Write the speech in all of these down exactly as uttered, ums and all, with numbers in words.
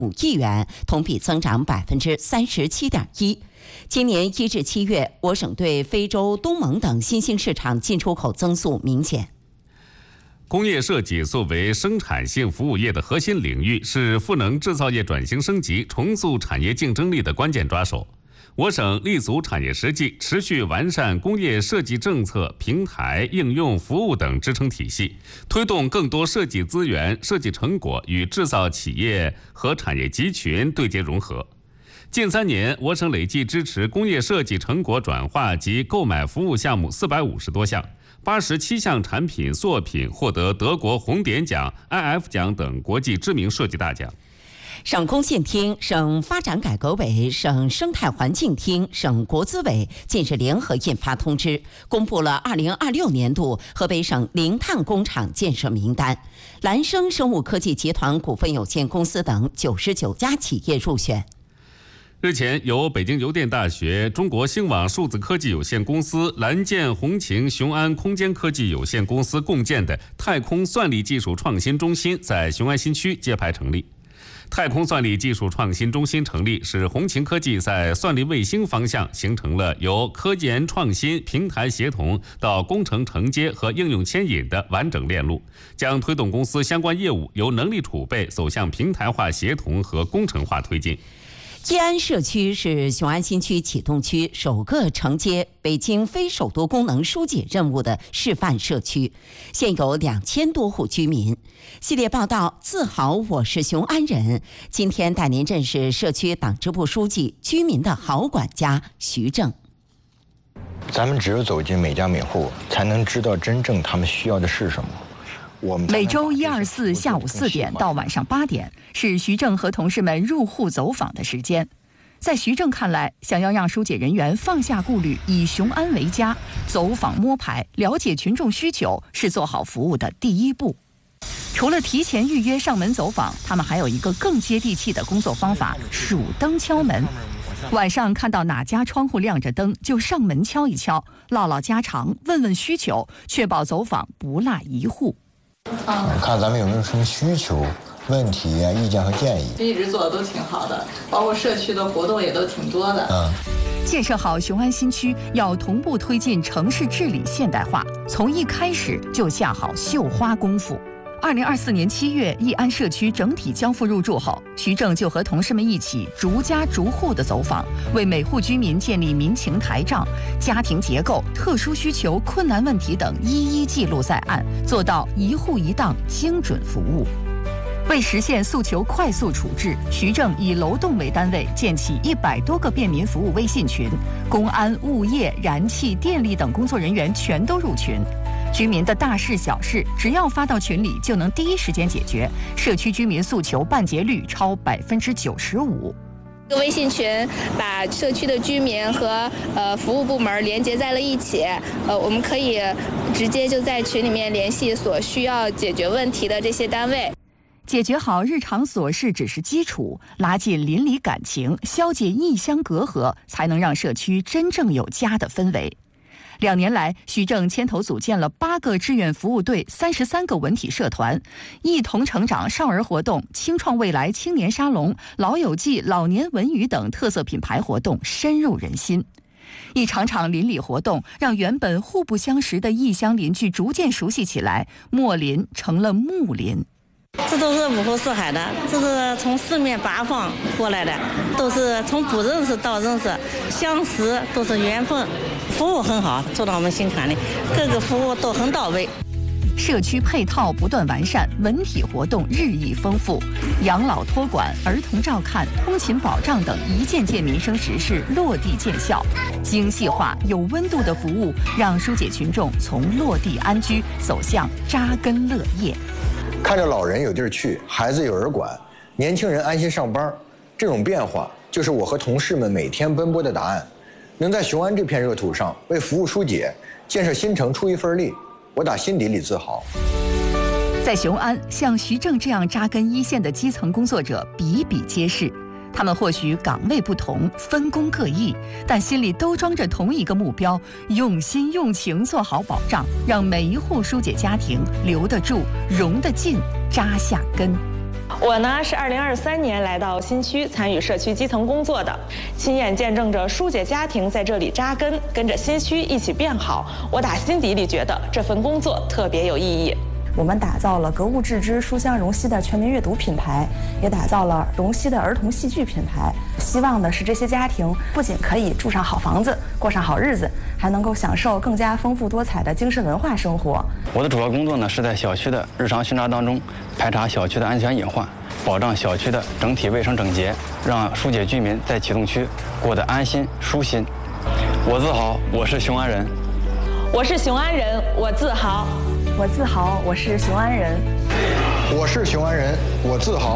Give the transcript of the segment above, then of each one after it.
五亿元，同比增长百分之三十七点一。今年一至七月，我省对非洲、东盟等新兴市场进出口增速明显。 工业设计作为生产性服务业的核心领域，是赋能制造业转型升级、重塑产业竞争力的关键抓手。我省立足产业实际，持续完善工业设计政策、平台、应用、服务等支撑体系，推动更多设计资源、设计成果与制造企业和产业集群对接融合。近三年，我省累计支持工业设计成果转化及购买服务项目四百五十多项，八十七项产品作品获得德国红点奖、I F 奖等国际知名设计大奖。 省工信厅、省发展改革委、省生态环境厅、省国资委近日联合印发通知，公布了二零二六年度河北省零碳工厂建设名单，蓝生生物科技集团股份有限公司等九十九家企业入选。 日前，由北京邮电大学、中国星网数字科技有限公司、蓝箭红擎雄安空间科技有限公司共建的太空算力技术创新中心在雄安新区揭牌成立。太空算力技术创新中心成立，使红擎科技在算力卫星方向形成了由科研创新、平台协同到工程承接和应用牵引的完整链路，将推动公司相关业务由能力储备走向平台化协同和工程化推进。 义安社区是雄安新区启动区首个承接北京非首都功能疏解任务的示范社区，现有两千多户居民。系列报道，自豪我是雄安人。今天带您认识社区党支部书记、居民的好管家徐正。 咱们只有走进每家每户，才能知道真正他们需要的是什么。 每周一、二、四下午四点到晚上八点是徐正和同事们入户走访的时间。在徐正看来，想要让疏解人员放下顾虑，以雄安为家，走访摸排，了解群众需求，是做好服务的第一步。除了提前预约上门走访，他们还有一个更接地气的工作方法：数灯敲门。晚上看到哪家窗户亮着灯，就上门敲一敲，唠唠家常，问问需求，确保走访不落一户。 看咱们有没有什么需求、问题啊、意见和建议。 一直做的都挺好的，包括社区的活动也都挺多的。 嗯， 建设好雄安新区，要同步推进城市治理现代化，从一开始就下好绣花功夫。二零二四年七月，义安社区整体交付入驻后，徐正就和同事们一起逐家逐户的走访，为每户居民建立民情台账，家庭结构、特殊需求、困难问题等一一记录在案，做到一户一档精准服务。为实现诉求快速处置，徐正以楼栋为单位建起一百多个便民服务微信群，公安、物业、燃气、电力等工作人员全都入群。居民的大事小事，只要发到群里，就能第一时间解决。社区居民诉求办结率超百分之九十五。 这个微信群把社区的居民和呃服务部门连接在了一起，呃，我们可以直接就在群里面联系所需要解决问题的这些单位。 解决好日常琐事只是基础，拉近邻里感情，消解异乡隔阂，才能让社区真正有家的氛围。两年来，徐正牵头组建了八个志愿服务队、三十三个文体社团，一同成长少儿活动、青创未来青年沙龙、老友记、老年文娱等特色品牌活动深入人心。一场场邻里活动，让原本互不相识的异乡邻居逐渐熟悉起来，陌邻成了睦邻。 这都是五湖四海的，这是从四面八方过来的，都是从不认识到认识，相识都是缘分。服务很好，做到我们心坎里，各个服务都很到位。 社区配套不断完善，文体活动日益丰富，养老托管、儿童照看、通勤保障等一件件民生实事落地见效。精细化、有温度的服务，让疏解群众从落地安居走向扎根乐业。 看着老人有地儿去，孩子有人管，年轻人安心上班，这种变化就是我和同事们每天奔波的答案。能在雄安这片热土上为服务疏解、建设新城出一份力，我打心底里自豪。 在雄安，像徐正这样扎根一线的基层工作者比比皆是。他们或许岗位不同，分工各异，但心里都装着同一个目标，用心用情做好保障，让每一户疏解家庭留得住、融得进、扎下根。 我呢是二零二三年来到新区参与社区基层工作的，亲眼见证着疏解家庭在这里扎根，跟着新区一起变好。我打心底里觉得这份工作特别有意义。 我们打造了格物致知、书香荣熙的全民阅读品牌，也打造了荣熙的儿童戏剧品牌。希望的是这些家庭不仅可以住上好房子、过上好日子，还能够享受更加丰富多彩的精神文化生活。 我的主要工作呢是在小区的日常巡查当中排查小区的安全隐患，保障小区的整体卫生整洁，让疏解居民在启动区过得安心舒心。我自豪，我是雄安人。 我是雄安人，我自豪。 我自豪，我是雄安人。 我是雄安人，我自豪。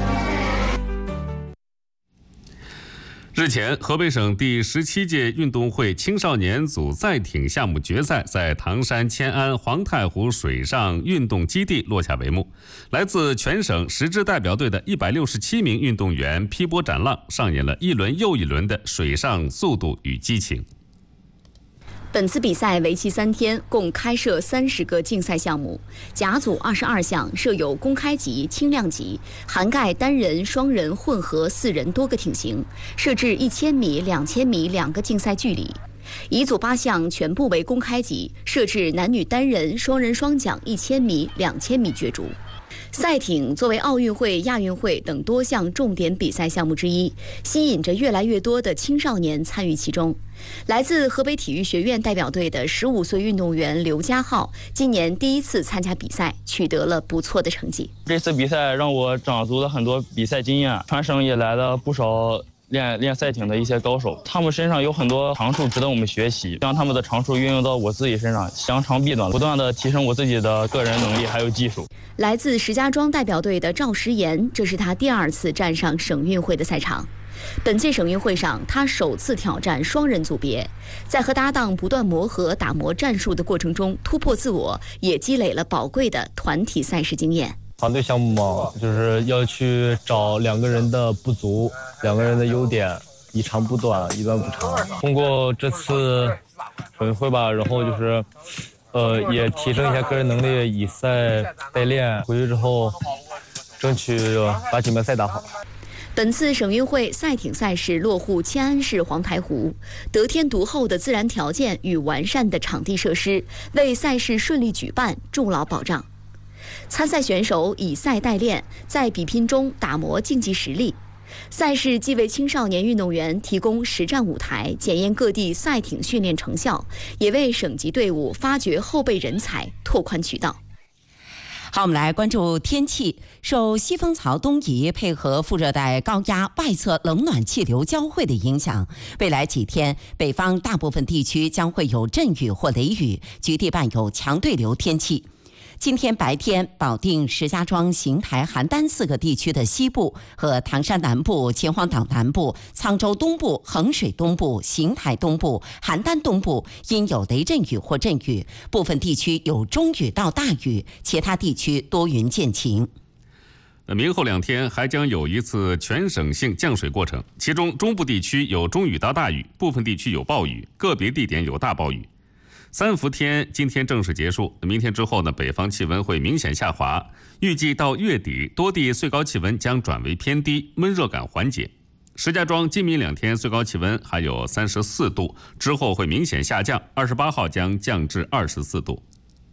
日前，河北省第十七届运动会青少年组赛艇项目决赛在唐山迁安黄太湖水上运动基地落下帷幕。来自全省十支代表队的一百六十七名运动员劈波斩浪，上演了一轮又一轮的水上速度与激情。 本次比赛为期三天，共开设三十个竞赛项目，甲组二十二项，设有公开级、轻量级，涵盖单人、双人、混合、四人多个艇型，设置一千米、两千米两个竞赛距离。乙组八项全部为公开级，设置男女单人、双人双桨一千米、两千米角逐。赛艇作为奥运会、亚运会等多项重点比赛项目之一，吸引着越来越多的青少年参与其中。来自河北体育学院代表队的十五岁运动员刘家浩，今年第一次参加比赛，取得了不错的成绩。 这次比赛让我长足了很多比赛经验，全省也来了不少练练赛艇的一些高手，他们身上有很多长处值得我们学习，将他们的长处运用到我自己身上，扬长避短，不断的提升我自己的个人能力还有技术。 来自石家庄代表队的赵时岩，这是他第二次站上省运会的赛场。本届省运会上，他首次挑战双人组别，在和搭档不断磨合、打磨战术的过程中突破自我，也积累了宝贵的团体赛事经验。 团队项目嘛，就是要去找两个人的不足，两个人的优点，一长不短，一短不长。通过这次省运会吧，然后就是，呃，也提升一下个人能力，以赛代练。回去之后，争取把锦标赛打好。 本次省运会赛艇赛事落户迁安市黄台湖，得天独厚的自然条件与完善的场地设施，为赛事顺利举办筑牢保障。参赛选手以赛代练，在比拼中打磨竞技实力。赛事既为青少年运动员提供实战舞台，检验各地赛艇训练成效，也为省级队伍发掘后备人才拓宽渠道。 好，我们来关注天气。受西风槽东移配合副热带高压外侧冷暖气流交汇的影响，未来几天北方大部分地区将会有阵雨或雷雨，局地伴有强对流天气。今天白天，保定、石家庄、邢台、邯郸四个地区的西部和唐山南部、秦皇岛南部、沧州东部、衡水东部、邢台东部、邯郸东部因有雷阵雨或阵雨，部分地区有中雨到大雨，其他地区多云见晴。 那明后两天还将有一次全省性降水过程，其中中部地区有中雨到大雨，部分地区有暴雨，个别地点有大暴雨。三伏天今天正式结束，明天之后呢，北方气温会明显下滑，预计到月底多地最高气温将转为偏低，闷热感缓解。石家庄今明两天最高气温还有三十四度，之后会明显下降，二十八号将降至二十四度。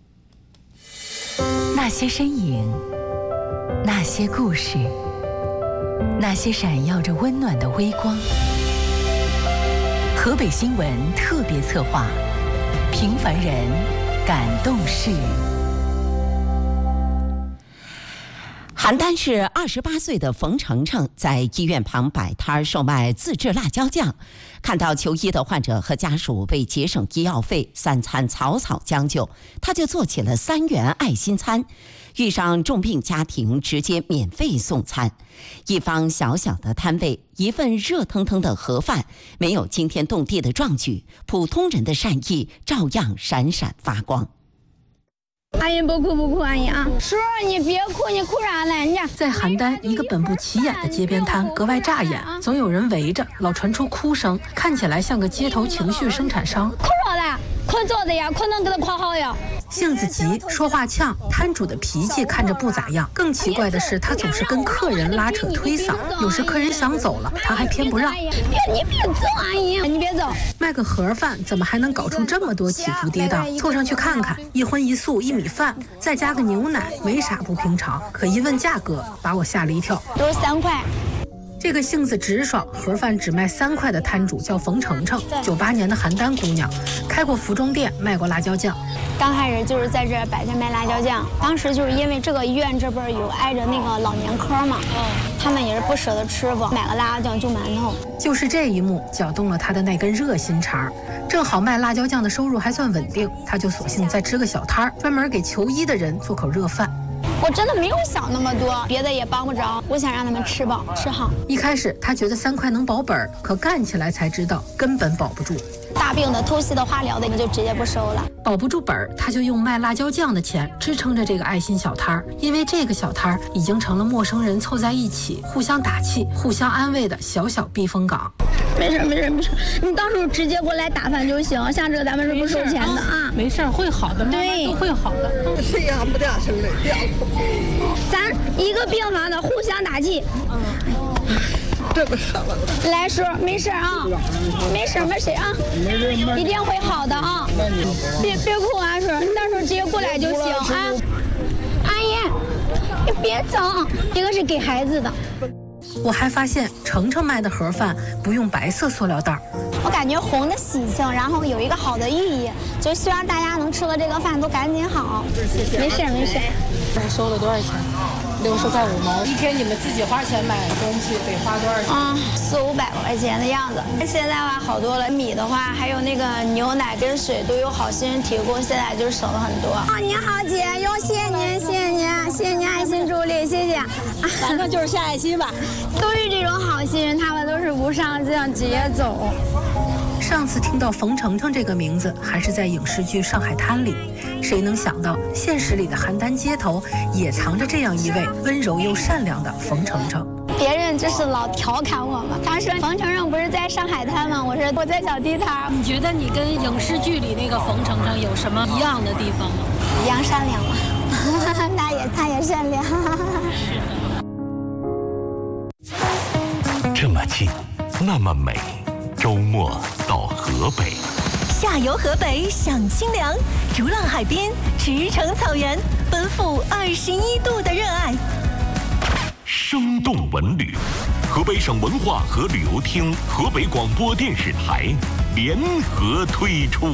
那些身影，那些故事，那些闪耀着温暖的微光。河北新闻特别策划，平凡人感动事。 邯郸市二十八岁的冯程程在医院旁摆摊售卖自制辣椒酱，看到求医的患者和家属为节省医药费，三餐草草将就，他就做起了三元爱心餐，遇上重病家庭直接免费送餐。一方小小的摊位，一份热腾腾的盒饭，没有惊天动地的壮举，普通人的善意照样闪闪发光。 阿姨不哭不哭，阿姨啊，叔你别哭，你哭啥呢？人家在邯郸一个本不起眼的街边摊格外扎眼，总有人围着，老传出哭声，看起来像个街头情绪生产商。 哭啥嘞？哭做的呀，哭能给他哭好呀。 性子急，说话呛，摊主的脾气看着不咋样。更奇怪的是，他总是跟客人拉扯推搡，有时客人想走了，他还偏不让。 别，你别走，阿姨，你别走。 卖个盒饭怎么还能搞出这么多起伏跌宕？凑上去看看，一荤一素一米饭，再加个牛奶，没啥不平常。可一问价格，把我吓了一跳， 都是三块。 这个性子直爽，盒饭只卖三块的摊主叫冯程程，九八年的邯郸姑娘，开过服装店，卖过辣椒酱。 刚开始就是在这儿摆摊卖辣椒酱，当时就是因为这个医院这边有挨着那个老年科嘛，他们也是不舍得吃不，买个辣椒酱就馒头。 就是这一幕搅动了他的那根热心肠，正好卖辣椒酱的收入还算稳定，他就索性再支个小摊儿，专门给求医的人做口热饭。 我真的没有想那么多，别的也帮不着，我想让他们吃饱吃好。 一开始他觉得三块能保本，可干起来才知道根本保不住。 大病的、透析的、化疗的，你就直接不收了。 保不住本，他就用卖辣椒酱的钱支撑着这个爱心小摊儿，因为这个小摊儿已经成了陌生人凑在一起互相打气、互相安慰的小小避风港。 没事没事没事，你到时候直接过来打饭就行，像这个咱们是不收钱的啊。 没事，会好的， 对， 都会好的。 这样不掉声了，咱一个病房的互相打气。 这个好了， 来叔，没事啊，没事没事啊，一定会好的啊，别别哭啊叔，你到时候直接过来就行啊。阿姨，你别走，这个是给孩子的。 我还发现程程卖的盒饭不用白色塑料袋， 我感觉红的喜庆，然后有一个好的寓意，就希望大家能吃了这个饭都赶紧好。没事没事。 我收了多少钱？六十块五毛。一天你们自己花钱买东西得花多少钱？ 啊、嗯，四五百块钱的样子。现在话好多了，米的话还有那个牛奶跟水都有好心人提供，现在就省了很多。啊，您好姐，哟，谢谢您，谢谢您，谢谢您爱心助力，谢谢。 反正就是下爱心吧。 都是这种好心人，他们都是不上进，直接走。 上次听到冯程程这个名字，还是在影视剧《上海滩》里。谁能想到，现实里的邯郸街头也藏着这样一位温柔又善良的冯程程。 别人就是老调侃我嘛，他说冯程程不是在上海滩吗？我说我在小地摊。 你觉得你跟影视剧里那个冯程程有什么一样的地方吗？ 一样善良吗？他也他也善良。 这么近，那么美。周末到河北， 下游河北享清凉，逐浪海边，驰骋草原，奔赴二十一度的热爱。 生动文旅，河北省文化和旅游厅、河北广播电视台联合推出。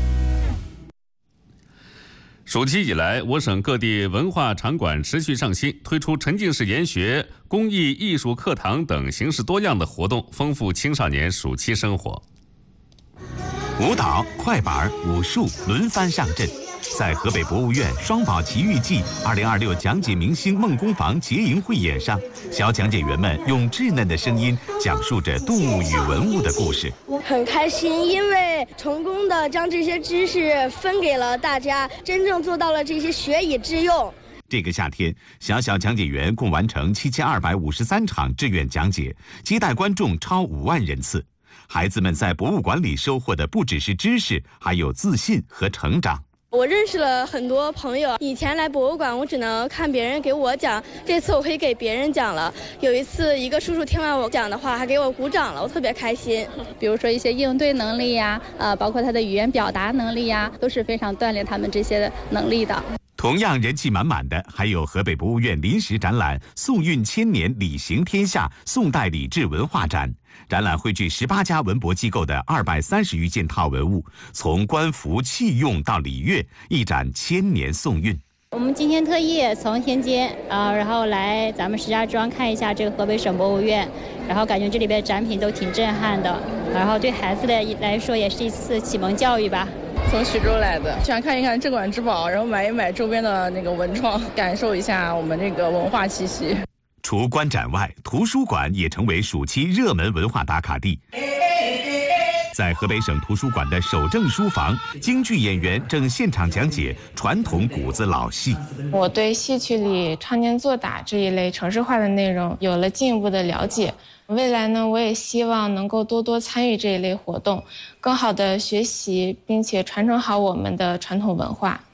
暑期以来，我省各地文化场馆持续上新，推出沉浸式研学、公益艺术课堂等形式多样的活动，丰富青少年暑期生活。 舞蹈、快板、武术轮番上阵，在河北博物院双宝奇遇记二零二六讲解明星梦工房结营汇演上，小讲解员们用稚嫩的声音讲述着动物与文物的故事。 我很开心，因为成功的将这些知识分给了大家，真正做到了这些学以致用。 这个夏天，小小讲解员共完成七千二百五十三场志愿讲解，接待观众超五万人次。孩子们在博物馆里收获的不只是知识，还有自信和成长。 我认识了很多朋友，以前来博物馆我只能看别人给我讲，这次我可以给别人讲了。有一次一个叔叔听完我讲的话还给我鼓掌了，我特别开心。 比如说一些应对能力呀，呃，包括他的语言表达能力呀，都是非常锻炼他们这些能力的。 同样人气满满的还有河北博物院临时展览“宋韵千年，礼行天下”宋代礼制文化展。展览汇聚十八家文博机构的二百三十余件套文物，从官服、器用到礼乐，一展千年宋韵。 我们今天特意从天津啊、呃，然后来咱们石家庄看一下这个河北省博物院，然后感觉这里边展品都挺震撼的，然后对孩子的来说也是一次启蒙教育吧。 从徐州来的，想看一看镇馆之宝，然后买一买周边的那个文创，感受一下我们这个文化气息。 除观展外，图书馆也成为暑期热门文化打卡地。在河北省图书馆的守正书房，京剧演员正现场讲解传统谷子老戏。 我对戏曲里唱念做打这一类城市化的内容有了进一步的了解。未来呢，我也希望能够多多参与这一类活动，更好的学习并且传承好我们的传统文化。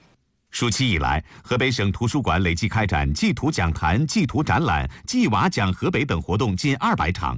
暑期以来，河北省图书馆累计开展祭图讲坛、祭图展览、祭娃讲河北等活动近二百场，